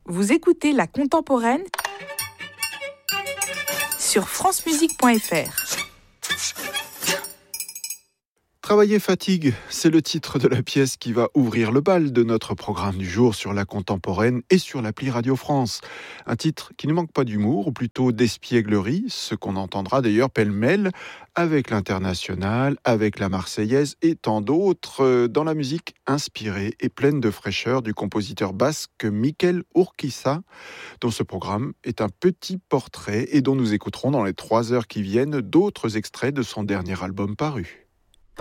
Vous écoutez La Contemporaine sur francemusique.fr. Travailler fatigue, c'est le titre de la pièce qui va ouvrir le bal de notre programme du jour sur La Contemporaine et sur l'appli Radio France. Un titre qui ne manque pas d'humour, ou plutôt d'espièglerie, ce qu'on entendra d'ailleurs pêle-mêle avec l'Internationale, avec la Marseillaise et tant d'autres dans la musique inspirée et pleine de fraîcheur du compositeur basque Mikel Urquiza, dont ce programme est un petit portrait et dont nous écouterons dans les 3 heures qui viennent d'autres extraits de son dernier album paru.